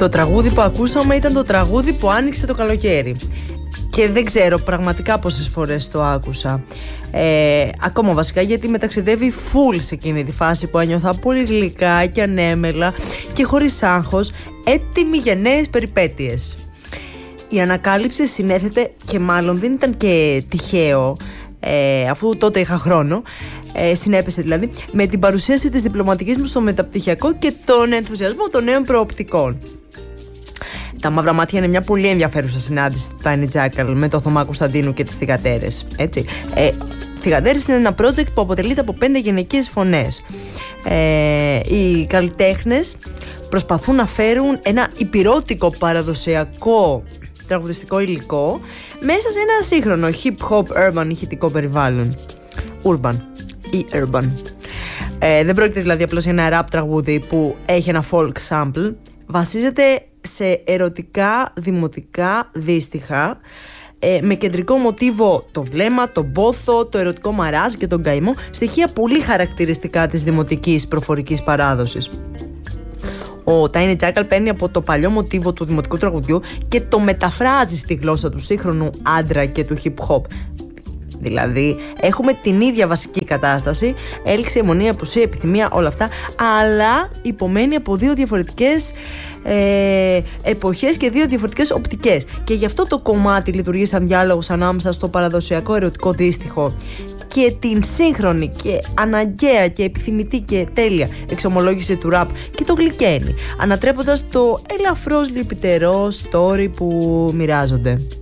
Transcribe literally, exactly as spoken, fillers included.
Το τραγούδι που ακούσαμε ήταν το τραγούδι που άνοιξε το καλοκαίρι. Και δεν ξέρω πραγματικά πόσες φορές το άκουσα. Ε, ακόμα βασικά γιατί με ταξιδεύει full σε εκείνη τη φάση που ένιωθα πολύ γλυκά και ανέμελα και χωρίς άγχος, έτοιμη για νέες περιπέτειες. Η ανακάλυψη συνέθεται και μάλλον δεν ήταν και τυχαίο, ε, αφού τότε είχα χρόνο, ε, συνέπεσε δηλαδή, με την παρουσίαση της διπλωματικής μου στο μεταπτυχιακό και τον ενθουσιασμό των νέων προοπτικών. Τα Μαύρα Μάτια είναι μια πολύ ενδιαφέρουσα συνάντηση του Tiny Jackal με τον Θωμά Κωνσταντίνου και τις Θυγατέρες. Έτσι. Ε, Θυγατέρες είναι ένα project που αποτελείται από πέντε γυναικείες φωνές. Ε, οι καλλιτέχνες προσπαθούν να φέρουν ένα υπηρώτικο παραδοσιακό τραγουδιστικό υλικό μέσα σε ένα σύγχρονο hip-hop urban ηχητικό περιβάλλον. Urban ή urban. Ε, δεν πρόκειται δηλαδή απλώς για ένα rap τραγούδι που έχει ένα folk sample. Βασίζεται σε ερωτικά δημοτικά δύστιχα, ε, με κεντρικό μοτίβο το βλέμμα, τον πόθο, το ερωτικό μαράζ και τον καημό, στοιχεία πολύ χαρακτηριστικά της δημοτικής προφορικής παράδοσης. Ο Tiny Jackal παίρνει από το παλιό μοτίβο του δημοτικού τραγουδιού και το μεταφράζει στη γλώσσα του σύγχρονου άντρα και του hip hop. Δηλαδή, έχουμε την ίδια βασική κατάσταση, έλξη, αιμονία, απουσία, επιθυμία, όλα αυτά, αλλά υπομένει από δύο διαφορετικές ε, εποχές και δύο διαφορετικές οπτικές. Και γι' αυτό το κομμάτι λειτουργεί σαν διάλογος ανάμεσα στο παραδοσιακό ερωτικό δύστιχο και την σύγχρονη και αναγκαία και επιθυμητή και τέλεια εξομολόγηση του ραπ και το γλυκαίνει, ανατρέποντας το ελαφρώς λυπητερό story που μοιράζονται.